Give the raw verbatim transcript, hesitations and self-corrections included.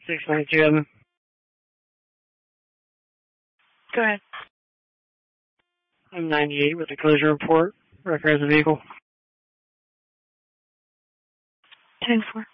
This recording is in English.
six ninety-two, Evan. Go ahead. I'm ninety-eight with a collision report. Record of the vehicle. ten four.